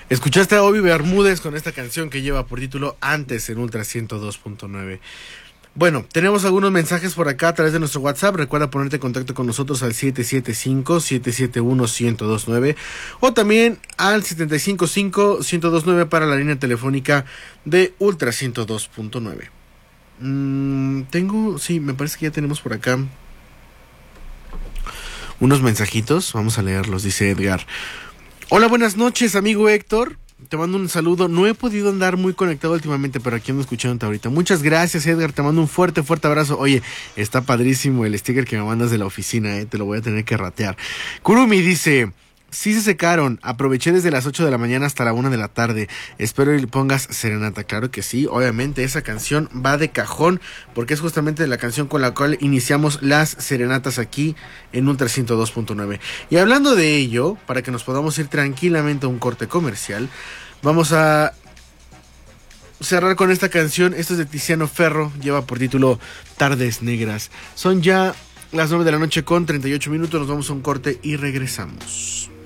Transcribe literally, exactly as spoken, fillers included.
Escuchaste a Obi Bermúdez con esta canción que lleva por título Antes en Ultra ciento dos punto nueve. Bueno, tenemos algunos mensajes por acá a través de nuestro WhatsApp. Recuerda ponerte en contacto con nosotros al siete siete cinco, siete siete uno, uno cero dos nueve o también al siete cinco cinco, uno cero dos nueve para la línea telefónica de Ultra ciento dos punto nueve. Mm, tengo, sí, me parece que ya tenemos por acá unos mensajitos. Vamos a leerlos, dice Edgar. Hola, buenas noches, amigo Héctor. Te mando un saludo. No he podido andar muy conectado últimamente, pero aquí ando escuchándote ahorita. Muchas gracias, Edgar. Te mando un fuerte, fuerte abrazo. Oye, está padrísimo el sticker que me mandas de la oficina, eh. Te lo voy a tener que ratear. Kurumi dice: sí se secaron. Aproveché desde las ocho de la mañana hasta la una de la tarde. Espero y le pongas serenata. Claro que sí. Obviamente esa canción va de cajón, porque es justamente la canción con la cual iniciamos las serenatas aquí en Ultra ciento dos punto nueve. Y hablando de ello, para que nos podamos ir tranquilamente a un corte comercial, vamos a cerrar con esta canción. Esto es de Tiziano Ferro. Lleva por título Tardes Negras. Son ya las nueve de la noche con treinta y ocho minutos. Nos vamos a un corte y regresamos.